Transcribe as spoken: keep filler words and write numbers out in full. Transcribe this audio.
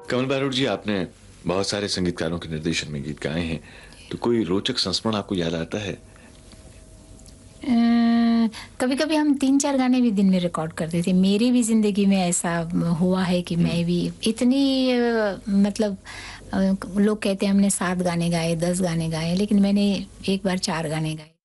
कमल बारोट जी, आपने बहुत सारे संगीतकारों के निर्देशन में गीत गाए हैं, तो कोई रोचक संस्मरण आपको याद आता है? कभी कभी हम तीन चार गाने भी दिन में रिकॉर्ड करते थे। मेरी भी जिंदगी में ऐसा हुआ है कि मैं भी इतनी अ, मतलब अ, लोग कहते हैं हमने सात गाने गाए, दस गाने गाए, लेकिन मैंने एक बार चार गाने गाए।